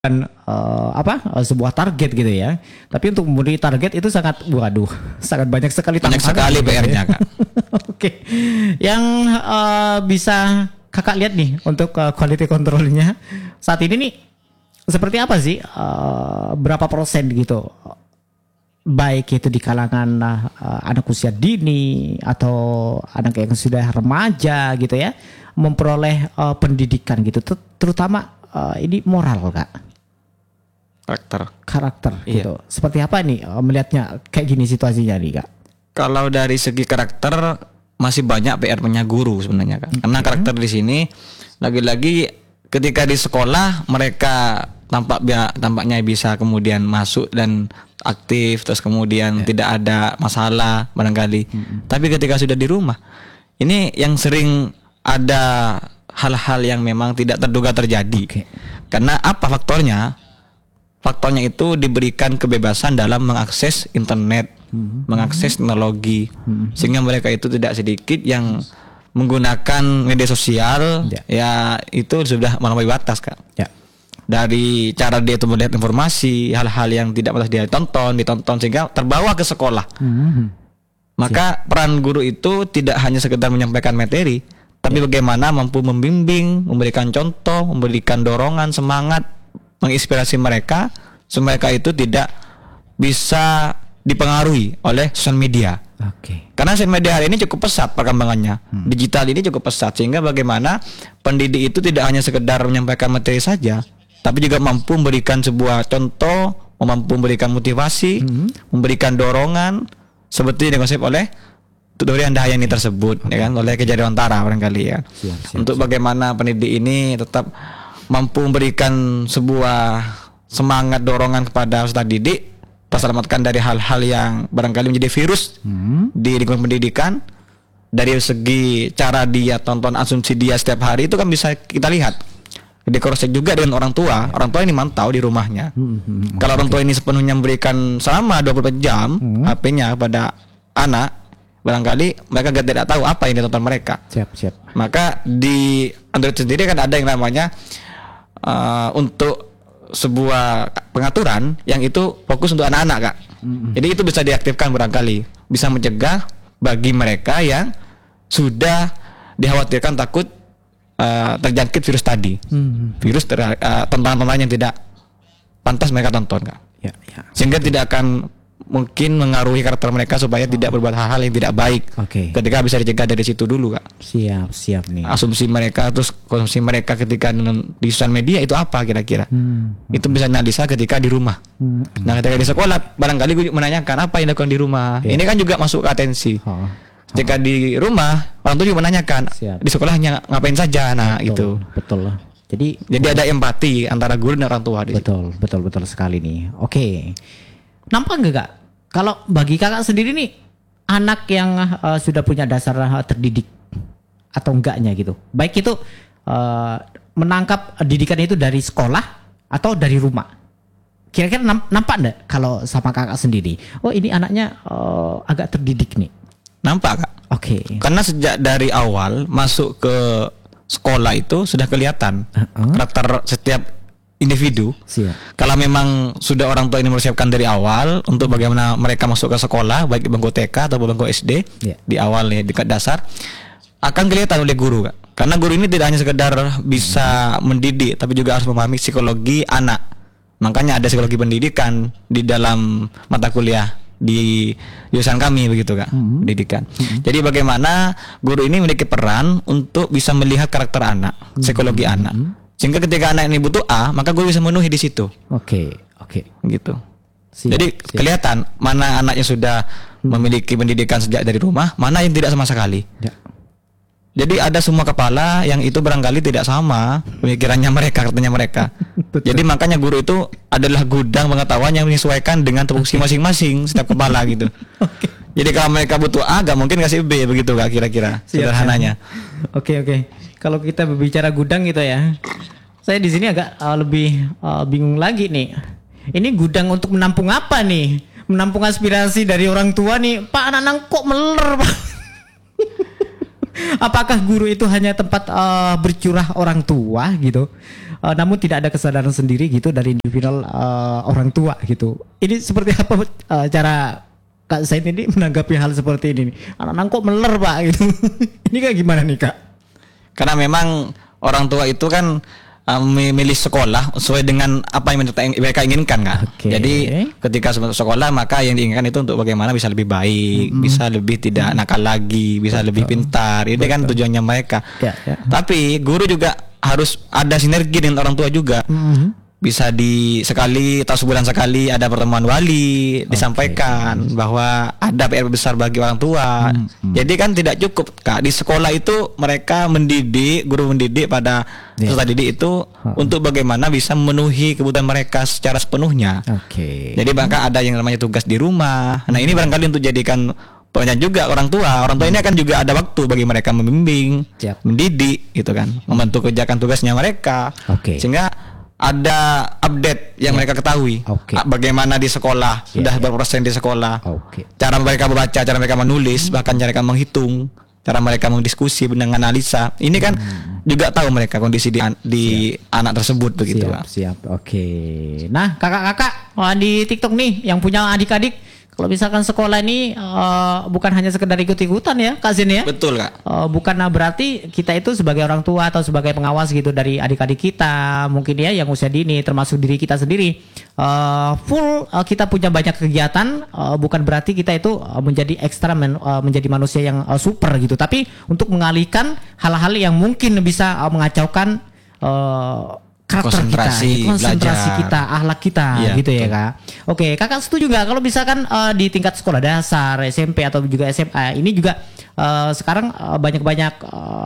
sebuah target gitu ya. Tapi untuk memenuhi target itu sangat banyak sekali banyak sekali PR-nya Kak. Oke. Yang bisa Kakak lihat nih untuk quality controlnya saat ini nih seperti apa sih? Berapa persen gitu? Baik itu di kalangan anak usia dini atau anak yang sudah remaja gitu ya, memperoleh pendidikan gitu, terutama ini moral Kak. Karakter gitu. Iya. Seperti apa nih melihatnya kayak gini situasinya nih Kak? Kalau dari segi karakter masih banyak PR-nya guru sebenarnya Kak. Karena karakter di sini lagi-lagi ketika di sekolah mereka tampaknya bisa kemudian masuk dan aktif, terus kemudian tidak ada masalah barangkali. Tapi ketika sudah di rumah, ini yang sering ada hal-hal yang memang tidak terduga terjadi. Karena apa faktornya? Faktornya itu diberikan kebebasan dalam mengakses internet, mengakses teknologi, sehingga mereka itu tidak sedikit yang menggunakan media sosial, ya itu sudah melampaui batas Kak. Dari cara dia itu melihat informasi, hal-hal yang tidak pantas dia ditonton sehingga terbawa ke sekolah. Maka peran guru itu tidak hanya sekedar menyampaikan materi, tapi bagaimana mampu membimbing, memberikan contoh, memberikan dorongan, semangat, menginspirasi mereka supaya mereka itu tidak bisa dipengaruhi oleh sosial media. Karena sosial media hari ini cukup pesat perkembangannya. Digital ini cukup pesat sehingga bagaimana pendidik itu tidak hanya sekedar menyampaikan materi saja, tapi juga mampu memberikan sebuah contoh, mampu memberikan motivasi, memberikan dorongan seperti yang dikonsep oleh Dori Handayani tersebut, ya kan, oleh Kejariwantara barangkali ya. Untuk bagaimana pendidik ini tetap mampu memberikan sebuah semangat dorongan kepada peserta didik, terselamatkan dari hal-hal yang barangkali menjadi virus di lingkungan pendidikan. Dari segi cara dia tonton, asumsi dia setiap hari itu kan bisa kita lihat. Dikorosek juga dengan orang tua ini mantau di rumahnya. Kalau orang tua ini sepenuhnya memberikan selama 24 jam HP-nya pada anak, barangkali mereka tidak tahu apa yang ditonton mereka. Maka di Android sendiri kan ada yang namanya untuk sebuah pengaturan yang itu fokus untuk anak-anak Kak. Jadi itu bisa diaktifkan barangkali, bisa mencegah bagi mereka yang sudah dikhawatirkan takut terjangkit virus tadi, virus tontonan yang tidak pantas mereka tonton Kak. Sehingga tidak akan mungkin mengaruhi karakter mereka supaya tidak berbuat hal-hal yang tidak baik. Ketika bisa dicegah dari situ dulu Kak. Siap nih. Asumsi mereka, terus konsumsi mereka ketika di sosial media itu apa kira-kira? Itu bisa analisa ketika di rumah. Nah ketika di sekolah barangkali gue menanyakan apa yang dilakukan di rumah. Ini kan juga masuk ke atensi. Jika di rumah orang tua juga menanyakan di sekolahnya ngapain saja. Nah itu betul lah. Jadi ada empati antara guru dan orang tua di situ. Betul sekali nih. Nampak nggak Kak? Kalau bagi Kakak sendiri nih, anak yang sudah punya dasar terdidik atau enggaknya gitu, baik itu menangkap didikan itu dari sekolah atau dari rumah, kira-kira nampak nggak kalau sama Kakak sendiri? Oh ini anaknya agak terdidik nih. Nampak Kak. Karena sejak dari awal masuk ke sekolah itu sudah kelihatan karakter setiap individu. Kalau memang sudah orang tua ini mempersiapkan dari awal untuk bagaimana mereka masuk ke sekolah, baik di bangku TK atau bangku SD, di awal nih dekat dasar, akan kelihatan oleh guru Kak. Karena guru ini tidak hanya sekedar bisa mendidik, tapi juga harus memahami psikologi anak. Makanya ada psikologi pendidikan di dalam mata kuliah di jurusan kami begitu Kak, pendidikan. Jadi bagaimana guru ini memiliki peran untuk bisa melihat karakter anak, psikologi anak. Sehingga ketika anak ini butuh A, maka guru bisa memenuhi di situ. Gitu. Jadi kelihatan mana anak yang sudah memiliki pendidikan sejak dari rumah, mana yang tidak sama sekali. Jadi ada semua kepala yang itu barangkali tidak sama pemikirannya mereka, karakternya mereka. Jadi makanya guru itu adalah gudang pengetahuan yang menyesuaikan dengan tupoksi masing-masing setiap kepala gitu. Jadi kalau mereka butuh A, gak mungkin kasih B begitu Kak kira-kira sederhananya. Kalau kita berbicara gudang gitu ya, saya di sini agak lebih bingung lagi nih. Ini gudang untuk menampung apa nih? Menampung aspirasi dari orang tua nih. Pak anak-anak kok meler Pak? Apakah guru itu hanya tempat bercurah orang tua gitu? namun tidak ada kesadaran sendiri gitu dari individual orang tua gitu. Ini seperti apa cara Kak Zain ini menanggapi hal seperti ini nih? Anak-anak kok meler Pak gitu. Ini kayak gimana nih Kak? Karena memang orang tua itu kan memilih sekolah sesuai dengan apa yang mereka inginkan kan. Oke. Jadi ketika masuk sekolah maka yang diinginkan itu untuk bagaimana bisa lebih baik, bisa lebih tidak nakal lagi, bisa lebih pintar. Ini kan tujuannya mereka. Ya. Tapi guru juga harus ada sinergi dengan orang tua juga. Bisa sekali atau sebulan sekali ada pertemuan wali disampaikan bahwa ada PR besar bagi orang tua. Jadi kan tidak cukup Kak, di sekolah itu mereka mendidik, guru mendidik pada peserta didik itu untuk bagaimana bisa memenuhi kebutuhan mereka secara sepenuhnya. Jadi bahkan ada yang namanya tugas di rumah. Nah ini barangkali untuk jadikan banyak juga orang tua ini akan juga ada waktu bagi mereka membimbing, mendidik gitu kan, membantu kerjakan tugasnya mereka. Sehingga ada update yang mereka ketahui. Bagaimana di sekolah, sudah berapa persen di sekolah. Cara mereka membaca, cara mereka menulis, bahkan cara mereka menghitung, cara mereka mendiskusi, dengan analisa. Ini kan juga tahu mereka kondisi di anak tersebut begitu. Siap. Nah, kakak-kakak di TikTok nih yang punya adik-adik, kalau misalkan sekolah ini bukan hanya sekedar ikut-ikutan ya Kak Zain ya. Betul Kak. Bukan berarti kita itu sebagai orang tua atau sebagai pengawas gitu dari adik-adik kita mungkin ya yang usia dini, termasuk diri kita sendiri, kita punya banyak kegiatan, bukan berarti kita itu menjadi ekstra menjadi manusia yang super gitu, tapi untuk mengalihkan hal-hal yang mungkin bisa mengacaukan karakter konsentrasi kita, akhlak kita gitu ya Kak. Oke, Kakak setuju nggak kalau misalkan di tingkat sekolah dasar, SMP atau juga SMA ini juga sekarang banyak-banyak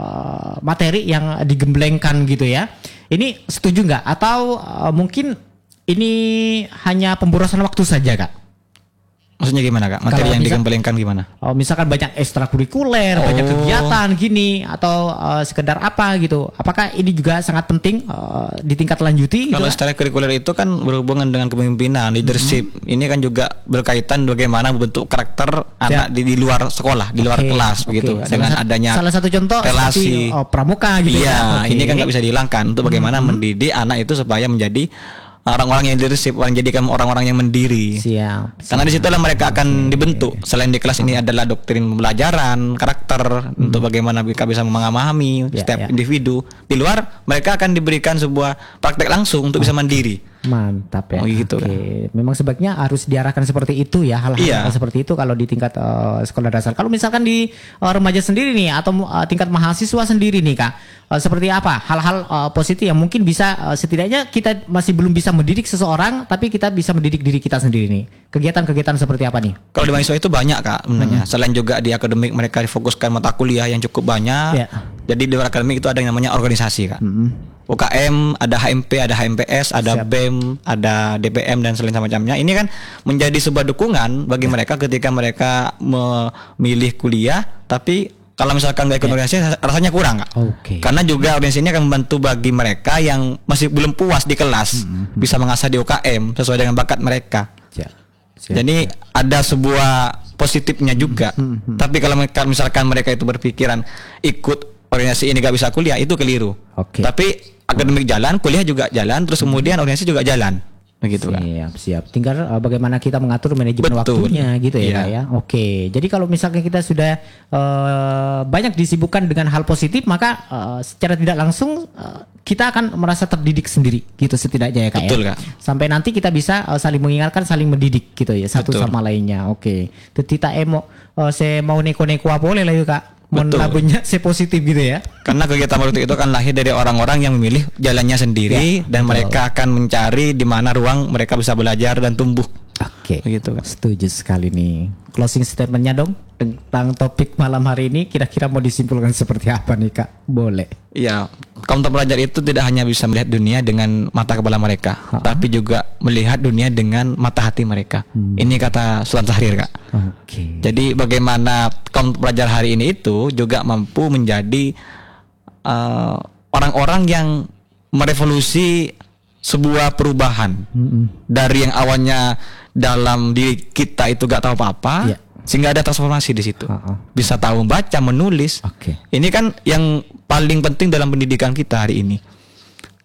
materi yang digemblengkan gitu ya. Ini setuju nggak atau mungkin ini hanya pemborosan waktu saja Kak? Maksudnya gimana Kak? Materi yang digemblengkan gimana? Misalkan banyak ekstrakurikuler, banyak kegiatan gini atau sekedar apa gitu. Apakah ini juga sangat penting ditingkatlanjuti? Kalau secara kurikuler itu kan berhubungan dengan kepemimpinan, leadership. Ini kan juga berkaitan bagaimana membentuk karakter anak di luar sekolah, di luar kelas begitu. Dengan adanya salah satu contoh relasi pramuka gitu ya. Ini kan nggak bisa dihilangkan untuk bagaimana mendidik anak itu supaya menjadi orang-orang yang leadership, menjadikan orang-orang yang mendiri. Karena disitulah mereka akan dibentuk. Selain di kelas ini adalah doktrin pembelajaran, karakter untuk bagaimana mereka bisa memahami setiap individu. Di luar mereka akan diberikan sebuah praktek langsung untuk bisa mandiri. Mantap ya. Gitu. Memang sebaiknya harus diarahkan seperti itu ya, hal-hal seperti itu kalau di tingkat sekolah dasar. Kalau misalkan di remaja sendiri nih atau tingkat mahasiswa sendiri nih Kak, seperti apa hal-hal positif yang mungkin bisa setidaknya kita masih belum bisa mendidik seseorang, tapi kita bisa mendidik diri kita sendiri nih. Kegiatan-kegiatan seperti apa nih? Kalau di mahasiswa itu banyak Kak sebenarnya. Selain juga di akademik mereka difokuskan mata kuliah yang cukup banyak. Jadi di luar akademik itu ada yang namanya organisasi Kak. UKM, ada HMP, ada HMPS, ada BEM, ada DPM dan selain semacamnya. Ini kan menjadi sebuah dukungan bagi mereka ketika mereka memilih kuliah, tapi kalau misalkan nggak ikut organisasi rasanya kurang Kak. Karena juga organisasi ini akan membantu bagi mereka yang masih belum puas di kelas bisa mengasah di UKM sesuai dengan bakat mereka. Jadi ada sebuah positifnya juga. Tapi kalau misalkan mereka itu berpikiran ikut organisasi ini gak bisa kuliah, itu keliru. Tapi akademik jalan, kuliah juga jalan, terus kemudian organisasi juga jalan. Begitu kan. Siap. Tinggal bagaimana kita mengatur manajemen waktunya gitu ya Kak ya. Jadi kalau misalnya kita sudah banyak disibukkan dengan hal positif, maka secara tidak langsung kita akan merasa terdidik sendiri gitu setidaknya ya Kak. Kak. Sampai nanti kita bisa saling mengingatkan, saling mendidik gitu ya satu sama lainnya. Tetita saya mau neko-neko apa boleh lah yuk Kak. Lagunya saya positif gitu ya. Karena kegiatan politik itu kan lahir dari orang-orang yang memilih jalannya sendiri dan mereka akan mencari di mana ruang mereka bisa belajar dan tumbuh. Begitu kan. Setuju sekali nih. Closing statementnya dong tentang topik malam hari ini, kira-kira mau disimpulkan seperti apa nih Kak? Boleh. Ya, kaum terpelajar itu tidak hanya bisa melihat dunia dengan mata kepala mereka, tapi juga melihat dunia dengan mata hati mereka. Ini kata Sultan Syahrir Kak. Jadi bagaimana kaum terpelajar hari ini itu juga mampu menjadi orang-orang yang merevolusi sebuah perubahan dari yang awalnya dalam diri kita itu gak tahu apa-apa, sehingga ada transformasi di situ. Bisa tahu membaca, menulis. Ini kan yang paling penting dalam pendidikan kita hari ini.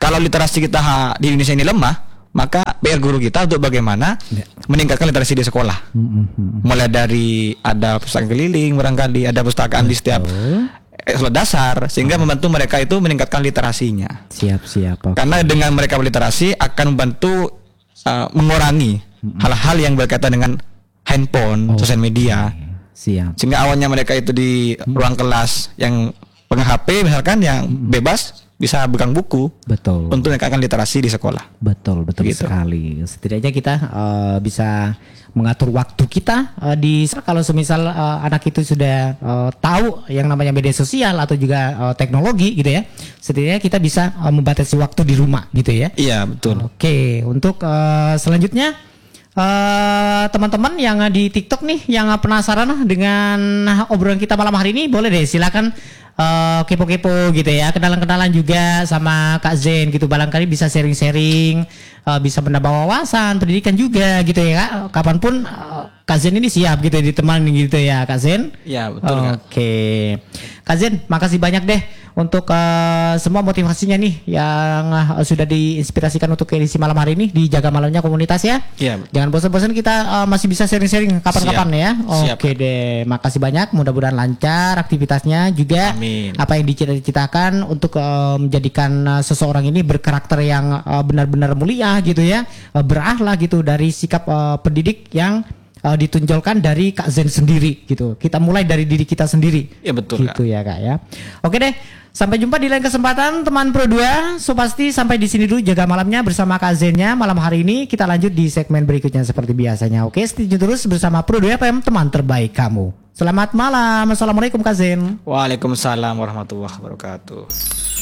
kalau literasi kita di Indonesia ini lemah, maka PR guru kita untuk bagaimana meningkatkan literasi di sekolah. Mulai dari ada pustaka keliling, barangkali ada pustakaan di setiap sekolah dasar, sehingga membantu mereka itu meningkatkan literasinya. Siap. Karena dengan mereka berliterasi akan membantu mengurangi hal-hal yang berkaitan dengan handphone, sosial media. Siap. Sehingga awalnya mereka itu di ruang kelas yang pegang HP misalkan yang bebas bisa pegang buku. Betul. Untuk meningkatkan literasi di sekolah. Betul Gitu. sekali. Setidaknya kita bisa mengatur waktu kita kalau semisal anak itu sudah tahu yang namanya media sosial atau juga teknologi gitu ya. Setidaknya kita bisa membatasi waktu di rumah gitu ya. Iya, betul. Oke, untuk selanjutnya teman-teman yang di TikTok nih yang penasaran dengan obrolan kita malam hari ini, boleh deh silakan kepo-kepo gitu ya, kenalan-kenalan juga sama Kak Zen gitu, barangkali bisa sharing-sharing, bisa menambah wawasan pendidikan juga gitu ya Kak. Kapanpun Kak Zen ini siap gitu ditemani gitu ya Kak Zen. Iya, betul Kak. Oke, Kak Zen, makasih banyak deh untuk semua motivasinya nih yang sudah diinspirasikan untuk edisi malam hari ini di Jaga Malamnya Komunitas ya. Iya. Jangan bosan-bosan, kita masih bisa sharing-sharing kapan-kapan ya. Siap. Oke deh, makasih banyak. Mudah-mudahan lancar aktivitasnya juga. Amin. Apa yang dicita-citakan untuk menjadikan seseorang ini berkarakter yang benar-benar mulia gitu ya, berakhlak gitu, dari sikap pendidik yang ditunjukkan dari Kak Zen sendiri gitu. Kita mulai dari diri kita sendiri. Iya, betul gitu Kak. ya Kak ya. Oke deh. Sampai jumpa di lain kesempatan teman Pro 2. So pasti sampai di sini dulu Jaga Malamnya bersama Kak Zennya malam hari ini. Kita lanjut di segmen berikutnya seperti biasanya. Oke, stay tune terus bersama Pro 2 FM, teman terbaik kamu. Selamat malam. Assalamualaikum Kak Zen. Waalaikumsalam warahmatullahi wabarakatuh.